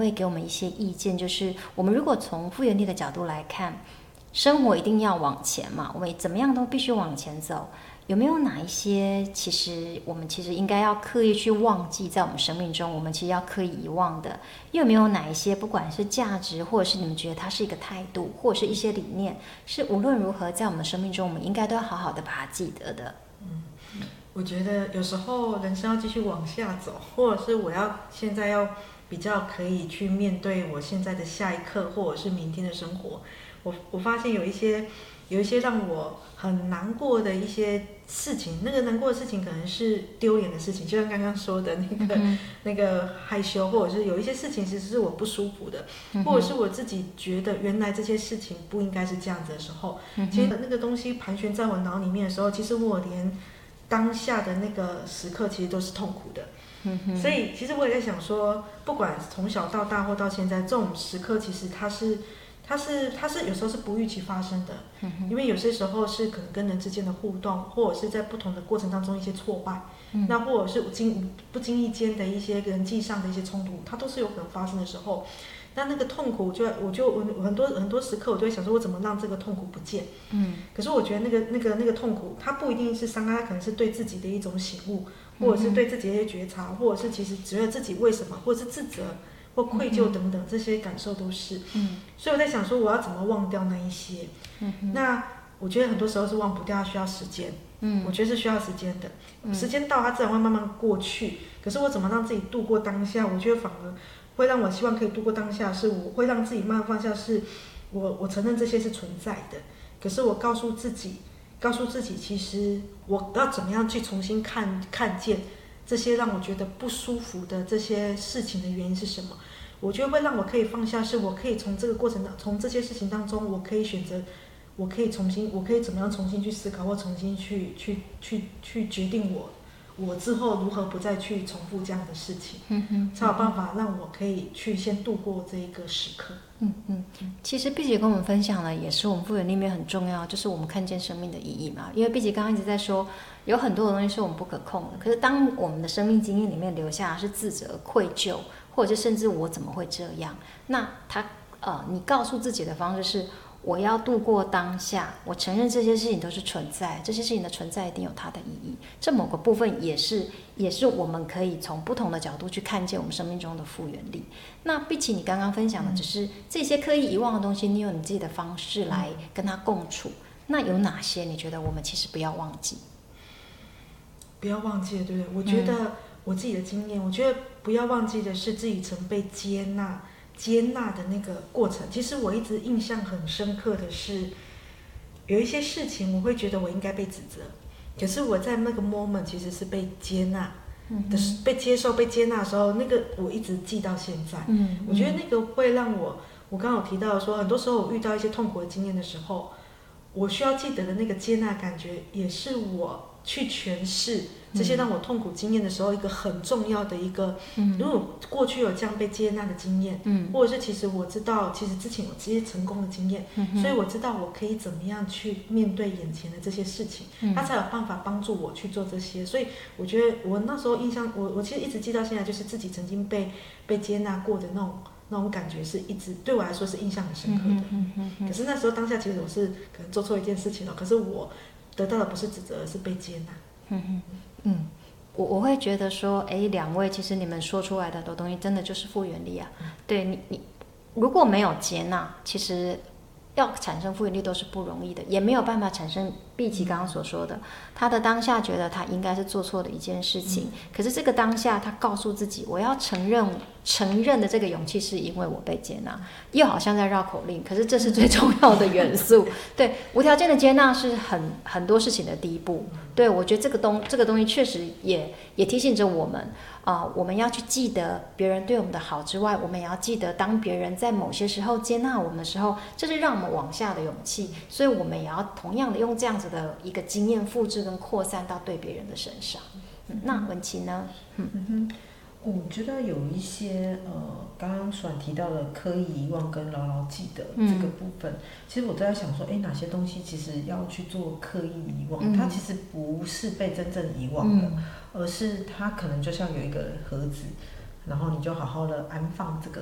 不可以给我们一些意见？就是我们如果从复原力的角度来看，生活一定要往前嘛，我们怎么样都必须往前走。有没有哪一些我们其实应该要刻意去忘记，在我们生命中我们其实要刻意遗忘的？又有没有哪一些不管是价值，或者是你们觉得它是一个态度，或者是一些理念，是无论如何在我们生命中我们应该都要好好的把它记得的？ 我觉得有时候人生要继续往下走，或者是现在要比较可以去面对我现在的下一刻，或者是明天的生活。我发现有一些让我很难过的一些事情，那个难过的事情可能是丢脸的事情，就像刚刚说的那个害羞，或者是有一些事情其实是我不舒服的，或者是我自己觉得原来这些事情不应该是这样子的时候，其实那个东西盘旋在我脑里面的时候，其实我连当下的那个时刻其实都是痛苦的。所以其实我也在想说，不管从小到大或到现在，这种时刻其实它是有时候是不预期发生的，因为有些时候是可能跟人之间的互动，或者是在不同的过程当中一些挫败，那或者是不经意间的一些人际上的一些冲突，它都是有可能发生的时候。那个痛苦我很多时刻我就会想说，我怎么让这个痛苦不见？可是我觉得那个痛苦，它不一定是伤害，它可能是对自己的一种醒悟，或者是对自己的一些觉察，或者是其实觉得自己为什么，或者是自责或愧疚等等，这些感受都是。所以我在想说，我要怎么忘掉那一些？那我觉得很多时候是忘不掉，需要时间。我觉得是需要时间的，时间到它自然会慢慢过去。可是我怎么让自己度过当下？我觉得反而会让我希望可以度过当下，是我会让自己慢慢放下，是我承认这些是存在的。可是我告诉自己，其实我要怎么样去重新看见这些让我觉得不舒服的这些事情的原因是什么？我觉得会让我可以放下，是我可以从这个过程从这些事情当中，我可以选择，我可以怎么样重新去思考，或重新去决定我之后如何不再去重复这样的事情，才有办法让我可以去先度过这一个时刻。 其实碧姐跟我们分享的也是我们复原里面很重要，就是我们看见生命的意义嘛。因为碧姐刚刚一直在说，有很多的东西是我们不可控的，可是当我们的生命经验里面留下的是自责、愧疚，或者是甚至我怎么会这样，那你告诉自己的方式是，我要度过当下，我承认这些事情都是存在，这些事情的存在一定有它的意义。这某个部分也是我们可以从不同的角度去看见我们生命中的复原力。那比起你刚刚分享的只是这些刻意遗忘的东西，你有你自己的方式来跟它共处。那有哪些你觉得我们其实不要忘记？ 不要忘记了，对不对？我觉得我自己的经验，我觉得不要忘记的是自己曾被接纳的那个过程。其实我一直印象很深刻的是，有一些事情我会觉得我应该被指责，可是我在那个 moment 其实是被接纳的，被接受、被接纳的时候，那个我一直记到现在。我觉得那个会让我刚刚有提到说，很多时候我遇到一些痛苦的经验的时候，我需要记得的那个接纳感觉，也是我去诠释这些让我痛苦经验的时候，一个很重要的一个，如果过去有这样被接纳的经验，或者是其实我知道，其实之前有这些成功的经验，所以我知道我可以怎么样去面对眼前的这些事情，他才有办法帮助我去做这些。所以我觉得我那时候印象，我其实一直记到现在，就是自己曾经被接纳过的那种感觉，是一直对我来说是印象很深刻的。可是那时候当下其实我是可能做错一件事情了，可是我得到的不是指责，而是被接纳。 我会觉得说，两位其实你们说出来的很多东西，真的就是复原力啊。对你如果没有接纳，其实要产生复原力都是不容易的，也没有办法产生碧琪刚刚所说的，他的当下觉得他应该是做错的一件事情，可是这个当下他告诉自己，我要承认的这个勇气是因为我被接纳，又好像在绕口令，可是这是最重要的元素。对，无条件的接纳是很多事情的第一步。对，我觉得这个东西确实也提醒着我们我们要去记得别人对我们的好之外，我们也要记得当别人在某些时候接纳我们的时候，这是让我们往下的勇气，所以我们也要同样的用这样子的一个经验复制跟扩散到对别人的身上。那文琪呢？ 我觉得有一些刚刚所提到的刻意遗忘跟牢牢记得这个部分，其实我都在想说，哪些东西其实要去做刻意遗忘，它其实不是被真正遗忘的，而是它可能就像有一个盒子，然后你就好好的安放这个